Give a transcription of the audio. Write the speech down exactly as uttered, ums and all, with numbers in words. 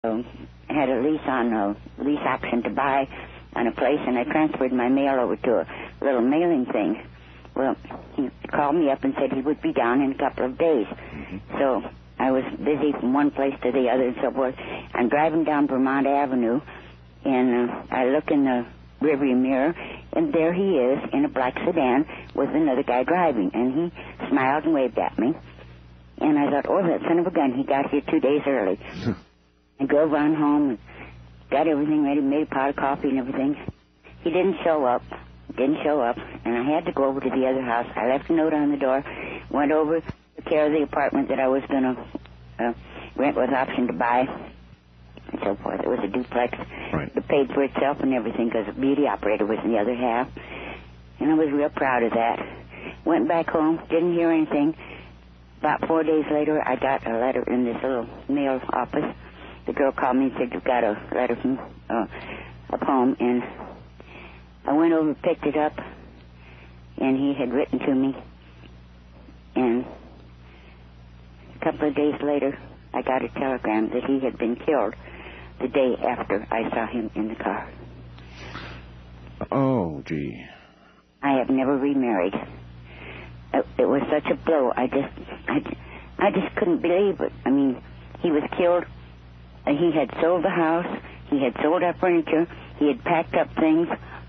um, had a lease on a lease option to buy on a place, and I transferred my mail over to a little mailing thing. Well, he called me up and said he would be down in a couple of days. Mm-hmm. So I was busy from one place to the other and so forth. I'm driving down Vermont Avenue, and uh, I look in the rearview mirror, and there he is in a black sedan with another guy driving, and he smiled and waved at me. And I thought, oh, that son of a gun, he got here two days early. I drove on home and got everything ready, made a pot of coffee and everything. He didn't show up, didn't show up, and I had to go over to the other house. I left a note on the door, went over, took care of the apartment that I was going to uh, rent with option to buy, and so forth. It was a duplex. Right. It paid for itself and everything because the beauty operator was in the other half. And I was real proud of that. Went back home, didn't hear anything. About four days later, I got a letter in this little mail office. The girl called me and said, you've got a letter from uh, a poem. And I went over, picked it up, and he had written to me. And a couple of days later, I got a telegram that he had been killed the day after I saw him in the car. Oh, gee. I have never remarried. It, it was such a blow. I just, I, I just couldn't believe it. I mean, he was killed. Uh, he had sold the house. He had sold our furniture. He had packed up things